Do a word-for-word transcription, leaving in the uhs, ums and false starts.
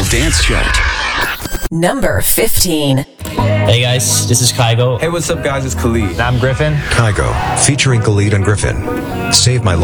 Dance Chart. Number fifteen. Hey guys, this is Kygo. Hey, what's up, guys? It's Khalid. I'm Griffin. Kygo, featuring Khalid and Griffin. Save My